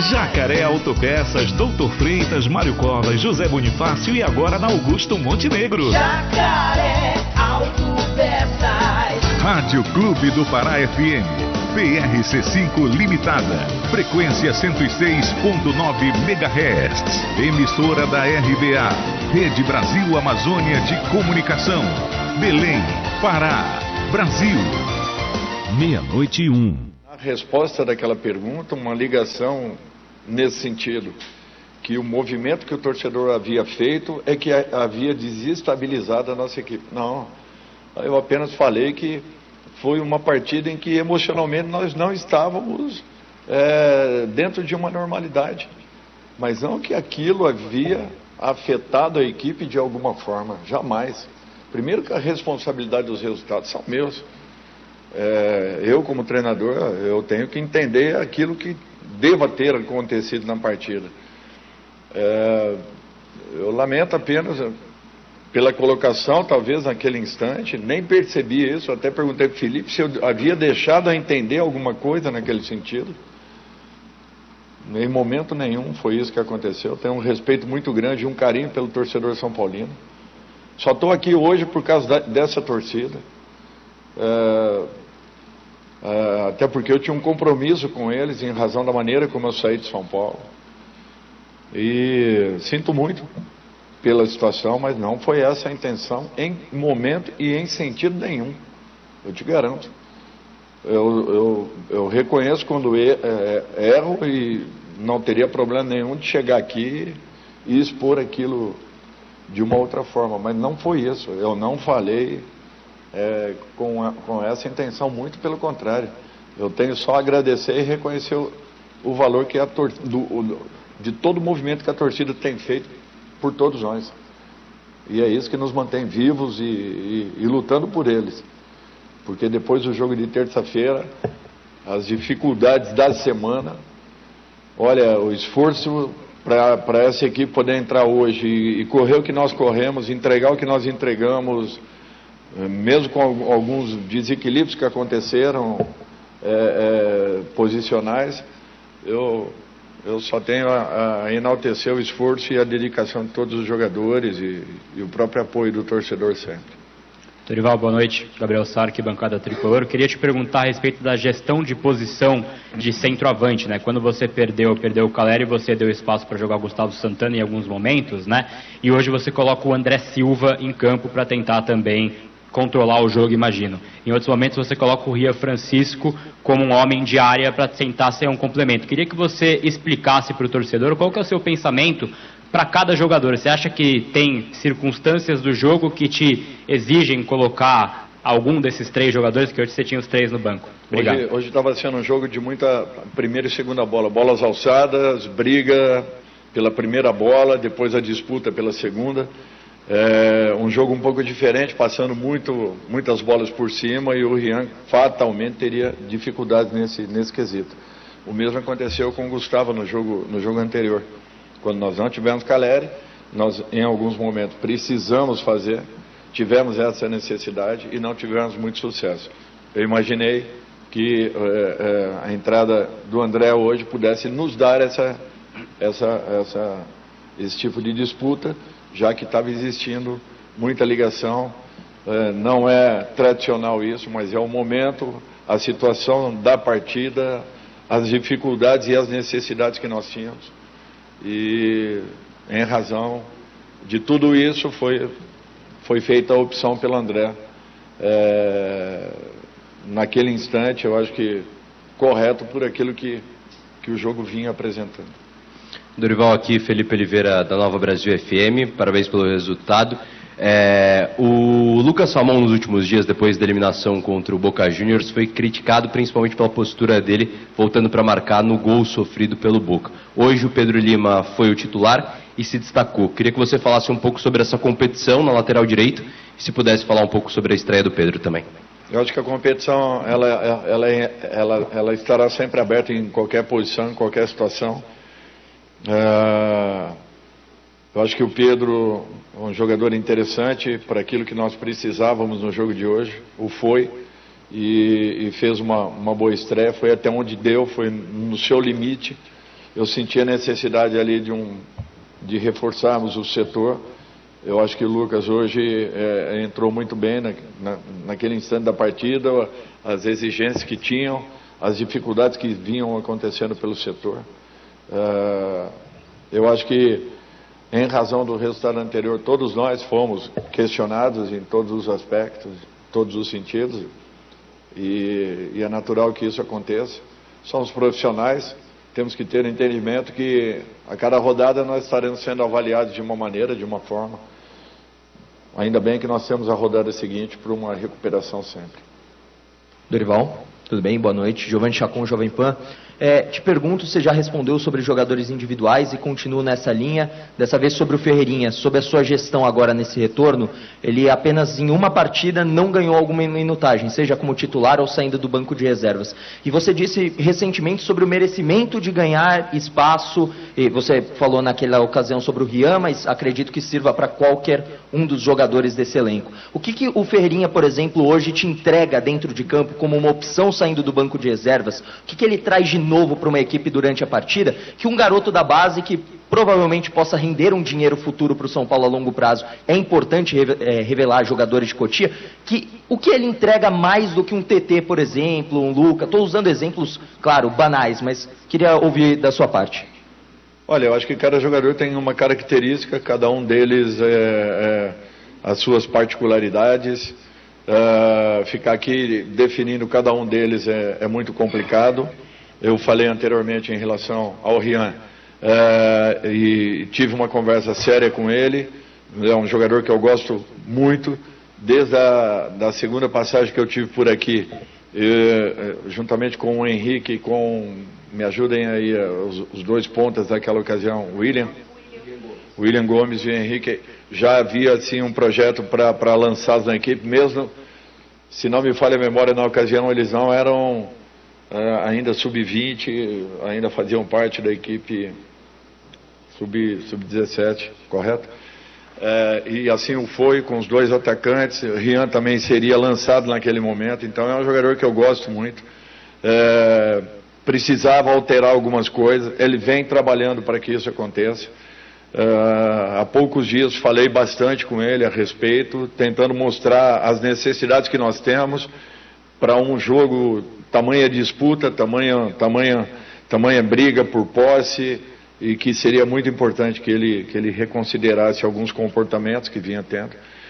Jacaré Autopeças, Doutor Freitas, Mário Covas, José Bonifácio e agora na Augusto Montenegro. Jacaré Autopeças. Rádio Clube do Pará FM, PRC5 Limitada, frequência 106.9 MHz, emissora da RBA, Rede Brasil Amazônia de Comunicação, Belém, Pará, Brasil. 00:01. A resposta daquela pergunta, uma ligação nesse sentido, que o movimento que o torcedor havia feito é que havia desestabilizado a nossa equipe. Não, eu apenas falei que foi uma partida em que emocionalmente nós não estávamos dentro de uma normalidade, mas não que aquilo havia afetado a equipe de alguma forma, jamais. Primeiro que a responsabilidade dos resultados são meus. Eu como treinador, eu tenho que entender aquilo que deva ter acontecido na partida. Eu lamento apenas pela colocação, talvez naquele instante, nem percebi isso, até perguntei para o Felipe se eu havia deixado a entender alguma coisa naquele sentido. Em momento nenhum foi isso que aconteceu. Eu tenho um respeito muito grande e um carinho pelo torcedor são paulino. Só estou aqui hoje por causa dessa torcida. Até porque eu tinha um compromisso com eles em razão da maneira como eu saí de São Paulo. E sinto muito pela situação, mas não foi essa a intenção em momento e em sentido nenhum. Eu te garanto. Eu reconheço quando erro e não teria problema nenhum de chegar aqui e expor aquilo de uma outra forma, mas não foi isso. Eu não falei com essa intenção, muito pelo contrário. Eu tenho só a agradecer e reconhecer o valor que de todo o movimento que a torcida tem feito por todos nós. E é isso que nos mantém vivos e lutando por eles. Porque depois do jogo de terça-feira, as dificuldades da semana, olha, o esforço para essa equipe poder entrar hoje e correr o que nós corremos, entregar o que nós entregamos, mesmo com alguns desequilíbrios que aconteceram, posicionais, eu só tenho a enaltecer o esforço e a dedicação de todos os jogadores e o próprio apoio do torcedor sempre. Dorival, boa noite. Gabriel Sarque, bancada tricolor. Queria te perguntar a respeito da gestão de posição de centroavante, né? Quando você perdeu o Caleri, você deu espaço para jogar o Gustavo Santana em alguns momentos, né? E hoje você coloca o André Silva em campo para tentar também controlar o jogo, imagino. Em outros momentos você coloca o Ria Francisco como um homem de área para tentar ser um complemento. Queria que você explicasse para o torcedor qual que é o seu pensamento para cada jogador. Você acha que tem circunstâncias do jogo que te exigem colocar algum desses três jogadores, que hoje você tinha os três no banco? Obrigado. Hoje estava sendo um jogo de muita primeira e segunda bola, bolas alçadas, briga pela primeira bola, depois a disputa pela segunda. Um jogo um pouco diferente, passando muitas bolas por cima, e o Rian fatalmente teria dificuldades nesse quesito. O mesmo aconteceu com o Gustavo no jogo anterior. Quando nós não tivemos Caleri, nós em alguns momentos precisamos tivemos essa necessidade e não tivemos muito sucesso. Eu imaginei que a entrada do André hoje pudesse nos dar esse tipo de disputa, já que estava existindo muita ligação. Não é tradicional isso, mas é o momento, a situação da partida, as dificuldades e as necessidades que nós tínhamos. E em razão de tudo isso foi feita a opção pelo André. Naquele instante, eu acho que correto por aquilo que o jogo vinha apresentando. Dorival, aqui Felipe Oliveira da Nova Brasil FM, parabéns pelo resultado. O Lucas Salmão nos últimos dias, depois da eliminação contra o Boca Juniors, foi criticado principalmente pela postura dele, voltando para marcar no gol sofrido pelo Boca. Hoje o Pedro Lima foi o titular e se destacou. Queria que você falasse um pouco sobre essa competição na lateral direito e se pudesse falar um pouco sobre a estreia do Pedro também. Eu acho que a competição ela estará sempre aberta em qualquer posição, em qualquer situação. Eu acho que o Pedro é um jogador interessante para aquilo que nós precisávamos no jogo de hoje. O foi e fez uma boa estreia. Foi até onde deu, foi no seu limite. eu senti a necessidade ali de reforçarmos o setor. Eu acho que o Lucas hoje entrou muito bem naquele instante da partida, as exigências que tinham, as dificuldades que vinham acontecendo pelo setor. Eu acho que, em razão do resultado anterior, todos nós fomos questionados em todos os aspectos, todos os sentidos, e é natural que isso aconteça. Somos profissionais, temos que ter entendimento que a cada rodada nós estaremos sendo avaliados de uma maneira, de uma forma. Ainda bem que nós temos a rodada seguinte para uma recuperação sempre. Dorival, tudo bem? Boa noite. Giovanni Chacon, Jovem Pan. Te pergunto, você já respondeu sobre jogadores individuais e continuo nessa linha, dessa vez sobre o Ferreirinha, sobre a sua gestão agora nesse retorno. Ele apenas em uma partida não ganhou alguma minutagem, seja como titular ou saindo do banco de reservas. E você disse recentemente sobre o merecimento de ganhar espaço, e você falou naquela ocasião sobre o Rian, mas acredito que sirva para qualquer um dos jogadores desse elenco. O que o Ferreirinha, por exemplo, hoje te entrega dentro de campo como uma opção saindo do banco de reservas? O que ele traz de novo para uma equipe durante a partida, que um garoto da base que provavelmente possa render um dinheiro futuro para o São Paulo a longo prazo, é importante revelar jogadores de Cotia, o que ele entrega mais do que um TT, por exemplo, um Luca? Estou usando exemplos, claro, banais, mas queria ouvir da sua parte. Olha, eu acho que cada jogador tem uma característica, cada um deles as suas particularidades. Ficar aqui definindo cada um deles é muito complicado. Eu falei anteriormente em relação ao Rian, e tive uma conversa séria com ele. É um jogador que eu gosto muito, desde a segunda passagem que eu tive por aqui, juntamente com o Henrique, me ajudem aí os dois pontas daquela ocasião, William Gomes e o Henrique. Já havia assim um projeto para lançá-los na equipe, mesmo se não me falha a memória, na ocasião eles não eram ainda sub-20, ainda faziam parte da equipe sub-17, correto? E assim foi com os dois atacantes. O Rian também seria lançado naquele momento, então é um jogador que eu gosto muito. Precisava alterar algumas coisas, ele vem trabalhando para que isso aconteça. Há poucos dias falei bastante com ele a respeito, tentando mostrar as necessidades que nós temos para um jogo, tamanha disputa, tamanha briga por posse, e que seria muito importante que ele reconsiderasse alguns comportamentos que vinha tendo.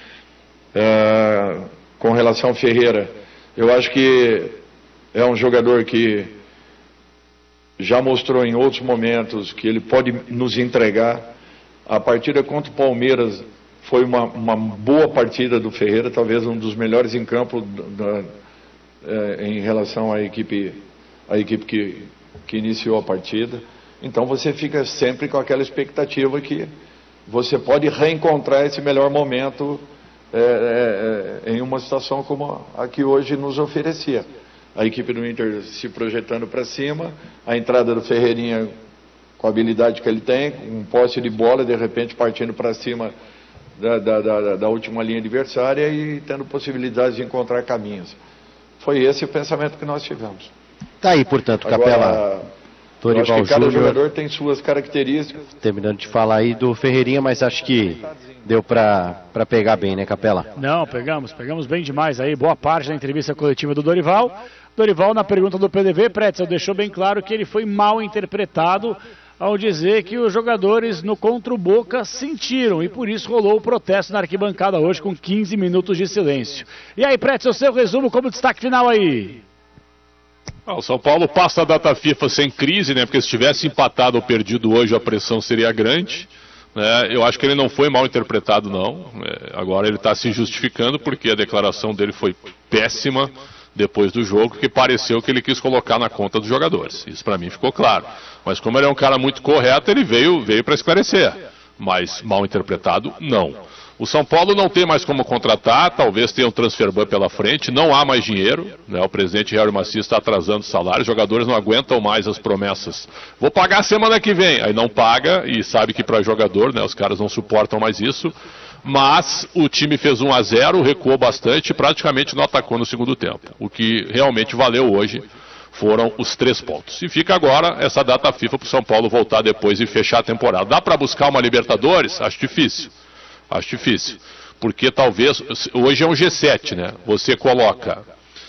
Com relação ao Ferreira, eu acho que é um jogador que já mostrou em outros momentos que ele pode nos entregar. A partida contra o Palmeiras foi uma boa partida do Ferreira, talvez um dos melhores em campo em relação à equipe que iniciou a partida. Então você fica sempre com aquela expectativa que você pode reencontrar esse melhor momento em uma situação como a que hoje nos oferecia. A equipe do Inter se projetando para cima, a entrada do Ferreirinha com a habilidade que ele tem, um posse de bola, de repente partindo para cima da última linha adversária e tendo possibilidades de encontrar caminhos. Foi esse o pensamento que nós tivemos. Tá aí, portanto, Capela. Eu acho que cada jogador tem suas características. Terminando de falar aí do Ferreirinha, mas acho que deu para pegar bem, né, Capela? Não, pegamos bem demais aí, boa parte da entrevista coletiva do Dorival. Dorival, na pergunta do PDV, Pretzel deixou bem claro que ele foi mal interpretado ao dizer que os jogadores no contra o Boca sentiram, e por isso rolou o protesto na arquibancada hoje com 15 minutos de silêncio. E aí, Pretzel, seu resumo como destaque final aí. O São Paulo passa a data FIFA sem crise, né? Porque se tivesse empatado ou perdido hoje, a pressão seria grande. Né? Eu acho que ele não foi mal interpretado, não. Agora ele está se justificando porque a declaração dele foi péssima depois do jogo, que pareceu que ele quis colocar na conta dos jogadores. Isso para mim ficou claro. Mas como ele é um cara muito correto, ele veio para esclarecer. Mas mal interpretado, não. O São Paulo não tem mais como contratar, talvez tenha um transfer ban pela frente, não há mais dinheiro, né? O presidente Jair Macias está atrasando o salário, os jogadores não aguentam mais as promessas. Vou pagar semana que vem, aí não paga e sabe que para jogador, né, os caras não suportam mais isso. Mas o time fez 1-0, recuou bastante e praticamente não atacou no segundo tempo. O que realmente valeu hoje Foram os 3 pontos. E fica agora essa data FIFA para o São Paulo voltar depois e fechar a temporada. Dá para buscar uma Libertadores? Acho difícil. Acho difícil. Porque talvez, hoje é um G7, né? Você coloca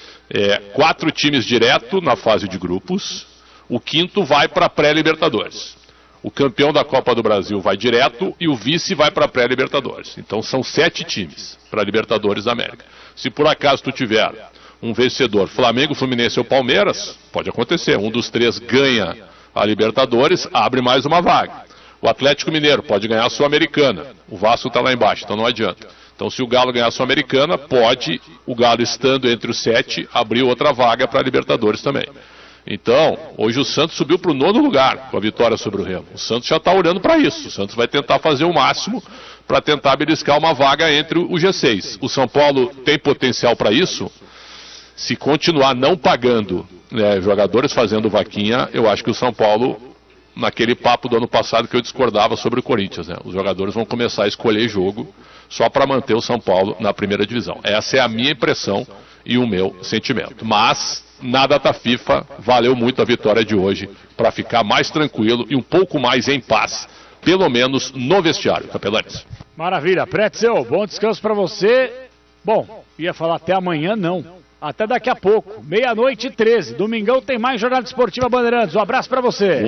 4 times direto na fase de grupos, o 5º vai para a pré-Libertadores. O campeão da Copa do Brasil vai direto e o vice vai para a pré-Libertadores. Então são 7 times para a Libertadores da América. Se por acaso tu tiver um vencedor, Flamengo, Fluminense ou Palmeiras, pode acontecer. Um dos 3 ganha a Libertadores, abre mais uma vaga. O Atlético Mineiro pode ganhar a Sul-Americana. O Vasco está lá embaixo, então não adianta. Então se o Galo ganhar a Sul-Americana, pode, o Galo estando entre os 7, abrir outra vaga para a Libertadores também. Então, hoje o Santos subiu para o 9º lugar com a vitória sobre o Remo. O Santos já está olhando para isso. O Santos vai tentar fazer o máximo para tentar beliscar uma vaga entre o G6. O São Paulo tem potencial para isso. Se continuar não pagando jogadores fazendo vaquinha, eu acho que o São Paulo, naquele papo do ano passado que eu discordava sobre o Corinthians, os jogadores vão começar a escolher jogo só para manter o São Paulo na primeira divisão. Essa é a minha impressão e o meu sentimento. Mas, na data FIFA, valeu muito a vitória de hoje para ficar mais tranquilo e um pouco mais em paz, pelo menos no vestiário, Capelanes. Maravilha. Pretzel, bom descanso para você. Bom, ia falar até amanhã, não. Até daqui a pouco, 00:13. Domingão tem mais Jornada Esportiva Bandeirantes. Um abraço para você.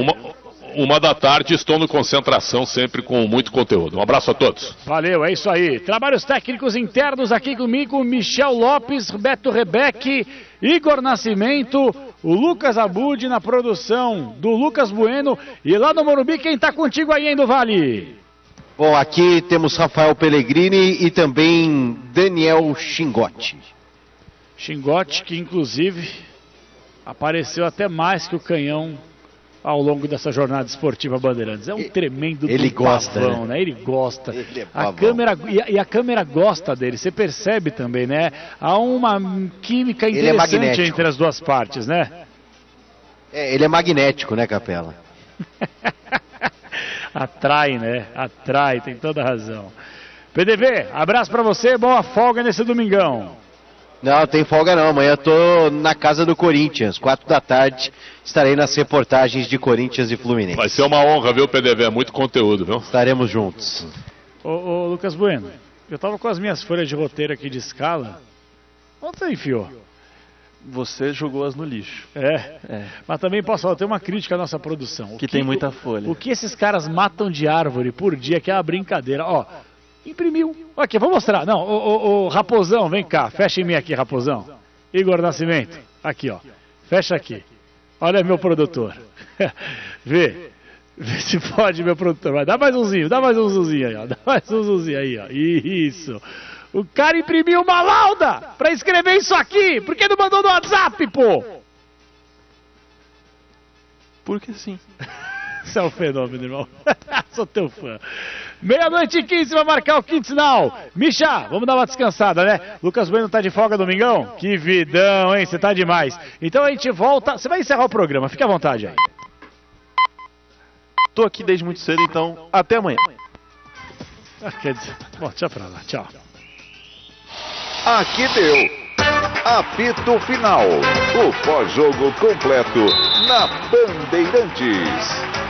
1h estou no Concentração, sempre com muito conteúdo. Um abraço a todos. Valeu, é isso aí. Trabalhos técnicos internos aqui comigo, Michel Lopes, Beto Rebeque, Igor Nascimento, o Lucas Abud na produção do Lucas Bueno. E lá no Morumbi, quem está contigo aí, hein, do Vale? Bom, aqui temos Rafael Pellegrini e também Daniel Chingotti. Chingotti, que inclusive apareceu até mais que o Canhão ao longo dessa jornada esportiva Bandeirantes. É um tremendo ele gosta, pavão, né? Ele gosta. Ele é a câmera, e a câmera gosta dele, você percebe também, né? Há uma química interessante entre as duas partes, né? Ele é magnético, né, Capela? Atrai, né? Atrai, tem toda a razão. PDV, abraço pra você, boa folga nesse domingão. Não, tem folga não, amanhã eu tô na casa do Corinthians, 16h, estarei nas reportagens de Corinthians e Fluminense. Vai ser uma honra, viu, PDV, é muito conteúdo, viu? Estaremos juntos. Ô Lucas Bueno, eu tava com as minhas folhas de roteiro aqui de escala, onde você enfiou? Você jogou-as no lixo. Mas também posso falar, tem uma crítica à nossa produção. Tem muita folha. O que esses caras matam de árvore por dia, que é uma brincadeira, ó. Imprimiu. Aqui, vou mostrar. Não, o Raposão, vem cá. Fecha em mim aqui, Raposão. Igor Nascimento. Aqui, ó. Fecha aqui. Olha meu produtor. Vê se pode, meu produtor. Vai, dá mais um zoomzinho aí, ó. Dá mais um zoomzinho aí, ó. Isso. O cara imprimiu uma lauda pra escrever isso aqui. Por que não mandou no WhatsApp, pô? Porque sim. Isso é um fenômeno, irmão. Sou teu fã. 00:15 vai marcar o quinto sinal. Micha, vamos dar uma descansada, né? Lucas Bueno tá de folga domingão? Que vidão, hein? Você tá demais. Então a gente volta. Você vai encerrar o programa, fica à vontade aí. Tô aqui desde muito cedo, então até amanhã. Quer dizer, bom, tchau pra lá, tchau. Aqui deu. Apito final. O pós-jogo completo na Bandeirantes.